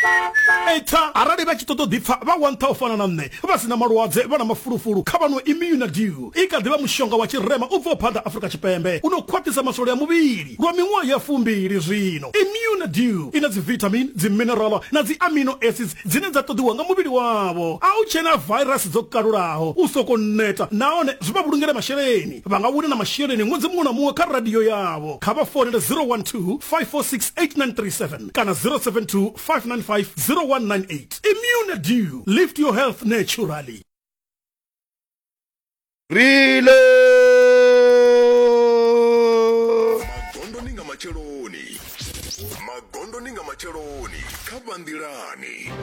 Eta arali vha tshi ṱoḓa ḓipfa vha wantha u fana na nṋe vha sina malwadze vha na mafulufulu kha vhano Immunadew i kha ḓivha mushonga wa tshirema u bva phanḓa Afrika Tshipembe uno khwaṱhisa masole a muvhili lwa miṅwaha ya 2 zwino. Immunadew ina dzi vitamin, dzi mineral na dzi amino acids dzine dza ṱoḓiwa nga muvhili wavho. A u tshena virus dzo kalulaho u soko neta nahone zwi vha vhulungela masheleni. Vha nga wina na masheleni ṅwedzi muṅwe na muṅwe kha radio yavho. Kha vha fonele 012 546 8937 kana 072 595 0198. Immunadew, lift your health naturally. Rilo Magondo ninga macheloni kabandilani.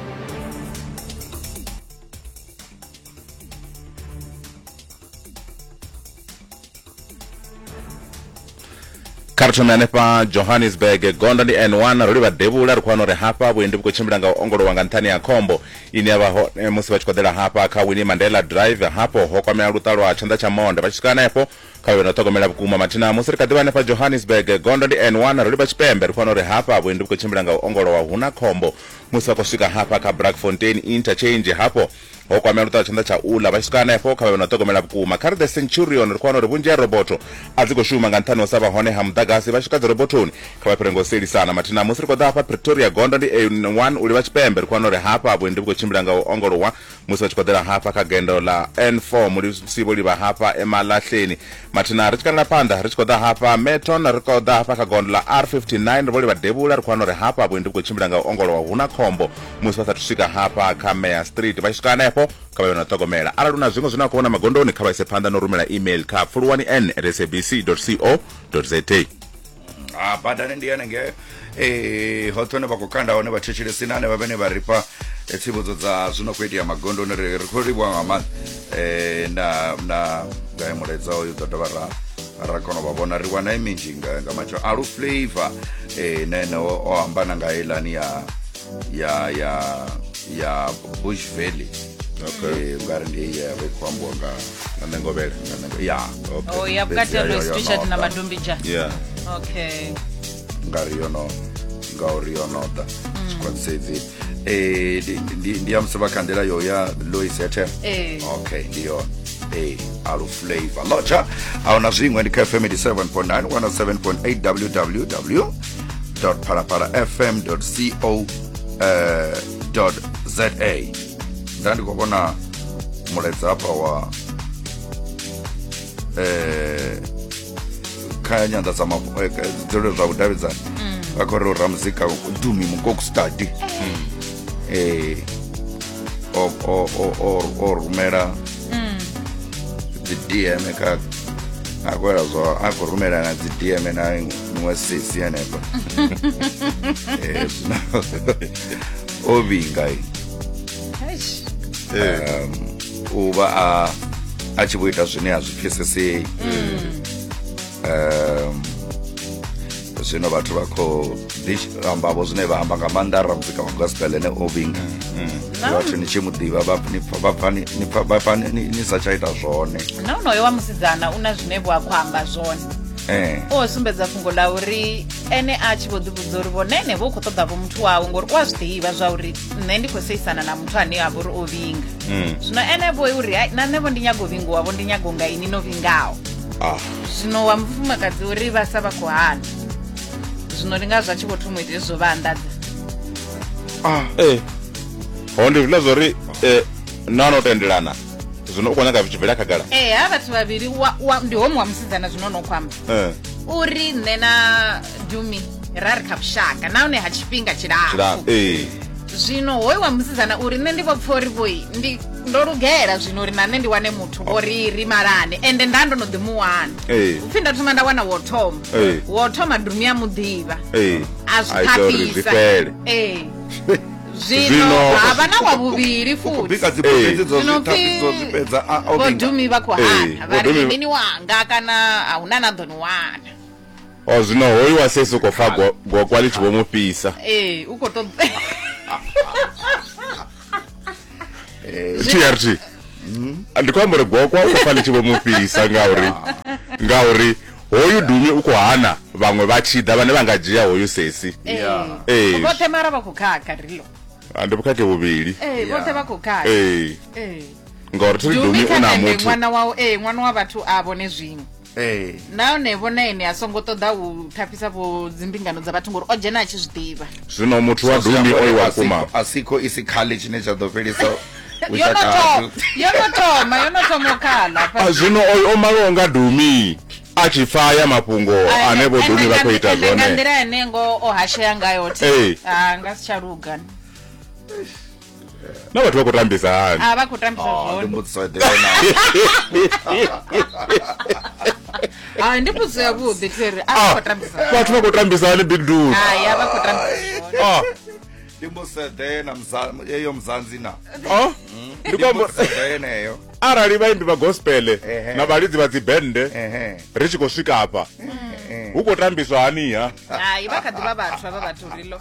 Kartumane pa Johannesburg gondo ni N1 ruri badevula rikwano re hapa bwende bukochimbira nga ongolo wanga ntani ya Khombo ini aba musi bachikodela hapa ka Winnie Mandela Drive hapo hokwamela lutalo wa chanda cha Monde bachikana hapo kawe no togomela bukuma matina musi rikadibane pa Johannesburg gondo ni N1 ruri bachipembe rikwano re hapa bwende bukochimbira nga ongolo wa huna Khombo musi bakoshika hapa ka Blackfontein interchange hapo hokwamela lutalo chanda cha ula bachikana hapo kawe no togomela bukuma kar the Centurion rikwano ribunje roboto aziko shuma nga ntani wasaba hone hamdagasi bashikaza robotoni kawa perengo seli sana matina musi rikoda hapa Pretoria gondo ni N1 uli bachipembe rikwano re hapa bwende bukochimbira nga ongolo wa musi bachikodela hapa ka gendo la N4 muri sibo liba hapa emalahleni matina richikana panda richikoda hapa Meton rikoda hapa ka gondo la R59 riboli badebula rikwano re hapa bwende bukochimbira nga ongolo wa huna Khombo musi basatushika hapa ka Meyer Street bashikana hapo kawa yona togomela ala luna zingo zina kuona magondoni kawa ise panda no rumela email ka fuluani@sabc.co.za. Badane ndiana nge hotone bakukanda one bachechile sinane babene baripa etsibuzo za zuno kwedia magondo ne rekodi bwa mama na gae muleza oyu dodobara arakono babona riwana iminjinga ngamacho alu flavor nene o ambana ngailani ya Bush Valley. Okay, ngari ya bekwambonga ngengobele yeah. Okay. Oh, you've got the t-shirt na madumbija. Yeah. Okay. Ngari yono da. Squad says ndiya msaba kandela yo ya Lois Etem. Okay, ndiyo alu flavor locha auna zingwe ndi KFM 87.9 107.8 www.parapara.fm.co.za. Ndani kuona muleza hapa wa kanya ndazama zero za Davidson akoro ramzika dumi mukoko study or mera the DM ka akwera zo akorumera na the DM na nwasisi anepa obingai uba achibuita zvine azvipesese zvino vatu vako ambavo zvine vahamba ngamandara muzika wagospel ne ovinga vatu nichimudiva nisachaita zvone naunoyo wamusidzana una zvine bwakwamba zvone osumbedza fungo la uri ene achivodhibudza uri vonene vokotoda vo muthu wawo ngori wazvidiva zvauri nne ndikoseisana na muthu ane avo uri ovinga zvino ene voi uri nanevo ndinyagovinga wavo ndinyagonga ini novingawo zvino wamufumakadzi uri vasa vakuhana zvino ringa zvachivotomuitire zvovandaza hondizvila zori nanotenderana zvino ukwanaka vichibvela kagala vatu vaviri ndihomu wamusidzana zvinonokwamba uri nena Dumi rari kapushaka naone hachipinga chirafu zvino hoyi wamusidzana uri ne ndivopfori voi ndorugera zvino uri nane ndiwane muthu ori rimarane ende ndandonodimuwana upfinda tuma ndawana wotoma Dumi yamudiva azvikapisa zvino havana wavuviri futi vodhumi vakuhana vari nini wanga kana hauna nadhoniwana zvino hoyi wasesi ukofa gwakwali chivomupisa ukoto TRT ndikwambure gwakwa ukofa lichivomupisa ngauri hoyu Dumi ukuhana vamwe vachida vane vangajiya hoyu sesi votemara vakukaka rilo andibukake bubili vothe vha khou khala ngori tiri Dumi una muthu ṅwana wa ṅwana wa vhathu a vhone zwiṅwe nahone vhone ene a songo ṱoḓa u thafisa vho dzimbingano dza vhathu ngori o dzhena a tshi zwi ḓivha zwino muthu wa Dumi oyi wa kuma asiko isikhali tshine tsha ḓo fhelisa yo no thoma u khala zwino oyi o malaho nga Dumi a tshi faya mafhungo ane vho Dumi vha khou ita zwone nga nḓila ene ngo o hashea ngayo nga si tsha luga na vhathu vha khou tambisa hani vha khou tambisa zwone ndi mbudziso yavhuḓi theri khou tambisa vhathu vha khou tambisa hani Big Dude vha khou tambisa zwone ndimbusede na eyo mzanzi na ndikwaeneyo arali vaimbi va gospel na validzi va dzibende ri tshi khou swika apa hu khou tambiswa haniha vha kha ḓivha vhathu avha vhathu rilo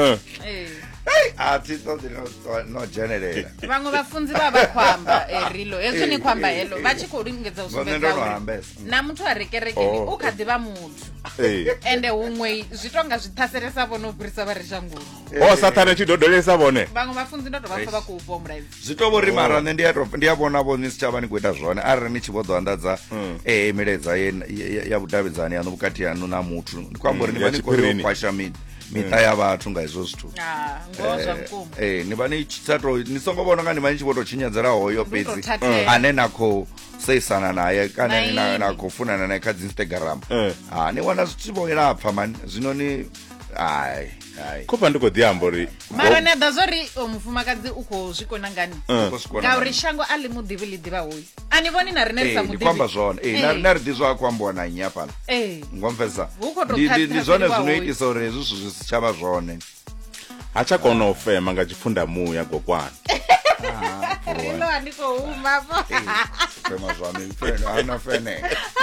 athi ṱoḓi no dzhenelela vhaṅwe vhafunzi vha vha khou amba rilo hezwi ni khou amba helo vha tshi khou lingedza u sumbedza uri na muthu a rekerekeni u kha ḓivha muthu ende huṅwe zwi tonga zwi ṱhaselesa vhone u fhirisa vha ri shangoni sathane tshi dodolesa vhone vhaṅwe vhafunzi ndo to vha pfa vha khou fha mulaedza zwi to vhori mara nṋe ndi ya vhona vho ni si tshavha ni khou ita zwone arali ni tshi vho ḓo anḓadza milaedza ya vhudavhidzani yanu vhukati yanu na muthu ndi khou amba uri ni vha ni khou tea u kwasha miṱa ya vhathu nga hezwo zwithu ni vha ni songo vhona nga ni vha ni tshi vho tou tshinyadzela hoyo fhedzi ane na khou seisana naye kana na khou funana naye kha dzi Instagram ni wana zwithu vho lapfa mani zwino ni khopha ndi khou ḓi amba uri mara ni ḓa zwori mufumakadzi u khou zwi kona ngani ngauri shango a ḽi muḓivhi ḽi ḓivha hoyu a ni vhoni na rine ri sa muḓivhi ndi khou amba zwone na ri ḓi zwa khou ambiwa na nnyi hafhaḽa ngomfesa ndi zwone zwino itisa uri hezwi zwithu zwi si tshavha zwone ha tsha kona u fema nga tshifunda muya gokwana ilo a ndi khou humafho fema zwami ana fene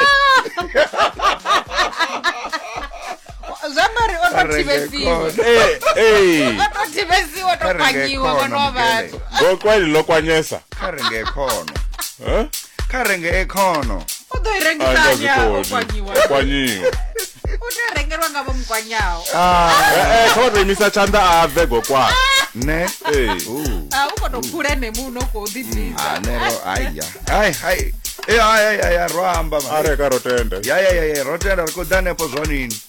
Zamari ototivesiwa ototivesiwa topanyiwa vano wa vatu gokweli lokwanyesa karenge ekono udo irengitanya okwanyiwa utorengerwa ngabo mkwanyawo kama imisa chanda ave gokwana ne uko tokule nemuno kodhitiza nero aya rwamba areka rotenda rotenda rikodane po zvanini